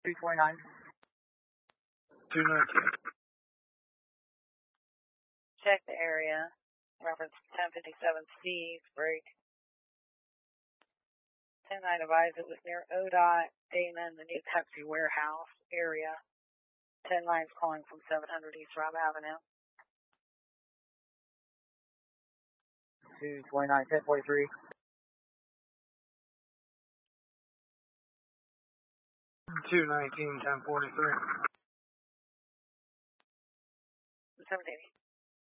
229. 219. Check the area. Reference 1057C, break. 10-9 advised it was near ODOT, Damon, the new Pepsi warehouse area. 10-9's calling from 700 East Robb Avenue. 229, 1043. 219, 1043. 780.